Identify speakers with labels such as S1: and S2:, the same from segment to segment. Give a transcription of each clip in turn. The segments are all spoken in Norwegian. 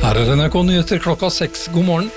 S1: Her NRK Nyheter klokka 6. God morgen.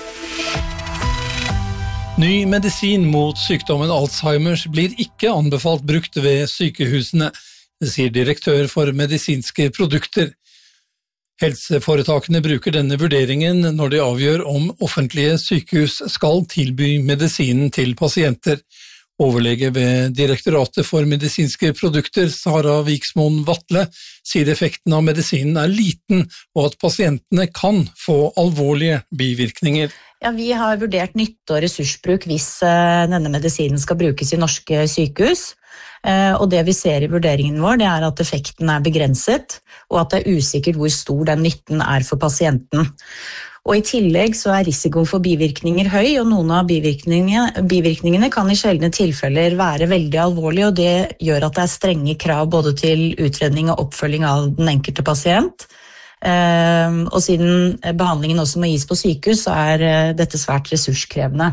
S1: Ny medisin mot sykdommen Alzheimers blir ikke anbefalt brukt ved sykehusene, det sier direktør for medisinske produkter. Helseforetakene bruker denne vurderingen når de avgjør om offentlige sykehus skal tilby medisinen til pasienter. Overlege ved Direktoratet for medisinske produkter, Sara Viksmoen Vatle, sier effekten av medisinen er liten, og at pasientene kan få alvorlige bivirkninger.
S2: Ja, vi har vurdert nytte- og ressursbruk hvis denne medisinen skal brukes i norske sykehus. Og det vi ser i vurderingen vår, det er at effekten er begrenset, og at det er usikkert hvor stor den nytten er for pasienten. Og i tillegg så er risikoen for bivirkninger høy, og noen av bivirkningene kan i sjeldne tilfeller være veldig alvorlige, og det gjør at det er strenge krav både til utredning og oppfølging av den enkelte pasient. Og siden behandlingen også må gis på sykehus, så er dette svært ressurskrevende.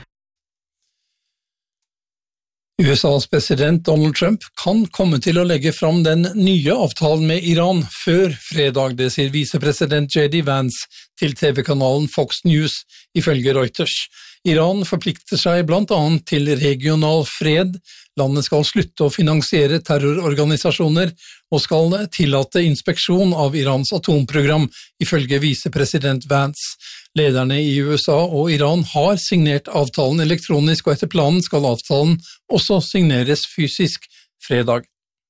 S1: USAs president Donald Trump kan komme til å legge fram den nye avtalen med Iran før fredag, det sier visepresident J.D. Vance til TV-kanalen Fox News, ifølge Reuters. Iran forplikter seg blant annet til regional fred, landet skal slutte å finansiere terrororganisasjoner og skal tillate inspeksjon av Irans atomprogram, ifølge visepresident Vance. Lederne i USA og Iran har signert avtalen elektronisk, og etter planen skal avtalen også signeres fysisk fredag.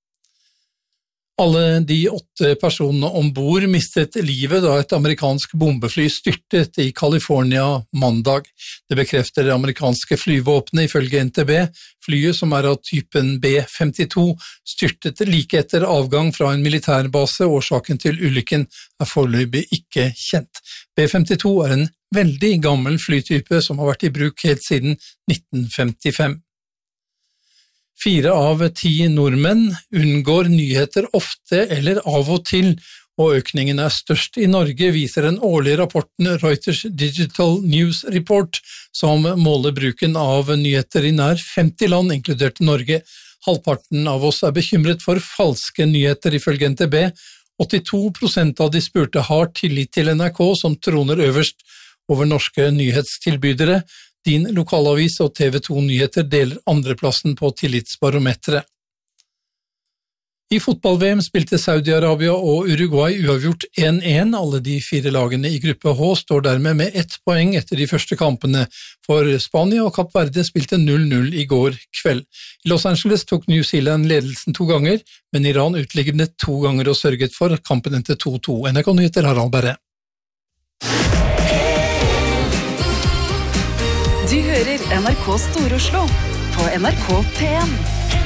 S1: Alle de 8 personene ombord mistet livet da et amerikansk bombefly styrtet i California mandag. Det bekrefter det amerikanske flyvåpenet ifølge NTB. Flyet, som er av typen B-52, styrtet like etter avgang fra en militærbase. Årsaken til ulykken er foreløpig ikke kjent. B-52 er en veldig gammel flytype som har vært i bruk helt siden 1955. 4 av 10 nordmenn unngår nyheter ofte eller av og til, og økningen er størst i Norge, viser den årlige rapporten Reuters Digital News Report, som måler bruken av nyheter i nær 50 land, inkludert Norge. Halvparten av oss er bekymret for falske nyheter, ifølge NTB. 82% av de spurte har tillit til NRK, som troner øverst over norske nyhetstilbydere. Din lokalavis og TV 2 Nyheter deler andreplassen på tillitsbarometeret. I fotball-VM spilte Saudi-Arabia og Uruguay uavgjort 1-1. Alle de 4 lagene i gruppe H står dermed med 1 poeng etter de første kampene, for Spania og Kapp Verde spilte 0-0 i går kveld. I Los Angeles tok New Zealand ledelsen 2 ganger, men Iran utlignet 2 ganger og sørget for kampen endte 2-2. NRK Nyheter, Harald Berre.
S3: Du hører NRK Stor-Oslo på NRK P1.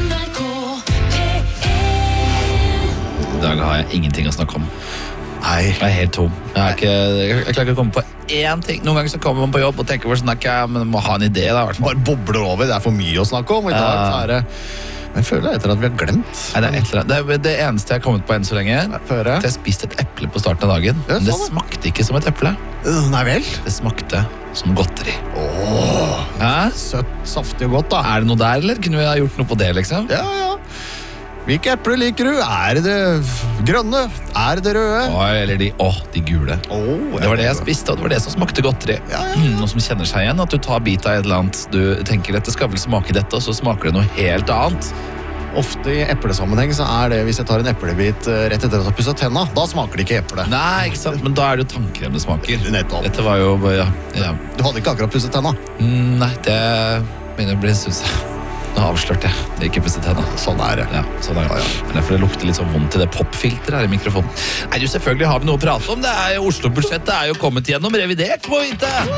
S4: I dag har jeg ingenting å snakke om.
S5: Nei.
S4: Jeg er helt tom. Jeg klarer ikke å komme på én ting. Noen ganger så kommer man på jobb og tenker hvor snakker jeg, men må ha en idé da.
S5: Bare bobler over, det er for mye å snakke om. I dag er det... Men jeg føler etter at vi har glemt.
S4: Nei, det er det eneste jeg har kommet på enn så lenge. Jeg spiste et eple på starten av dagen, men det smakte ikke som et eple.
S5: Nei vel?
S4: Det smakte som godteri.
S5: Søtt, saftig og godt da.
S4: Er det noe der, eller? Kunne vi ha gjort noe på det, liksom?
S5: Ja. Hvilke epler liker du? Er det grønne? Er det røde?
S4: Eller de gule. Det var det jeg spiste, og det var det som smakte godteri. Noe som kjenner seg igjen, at du tar bit av et eller annet. Du tenker, dette skal vel smake dette, og så smaker det noe helt annet.
S5: Ofte i eplesammenheng så er det hvis jeg tar en eplebit rett etter at jeg har pusset tenna, da smaker det ikke eple.
S4: Nei, ikke sant, men da er det jo tannkrem det smaker.
S5: Nettopp.
S4: Dette var jo, ja.
S5: Du hadde ikke akkurat pusset tenna?
S4: Nei, det begynner å bli en stund siden. Nå avslørte jeg. Det er ikke pusset tenna.
S5: Sånn er det.
S4: Ja, sånn er det. Derfor det lukter litt sånn vondt til det popfilteret her i mikrofonen. Nei, selvfølgelig har vi noe å prate om. Oslo-budsjettet er jo kommet gjennom revidert, må vi vite!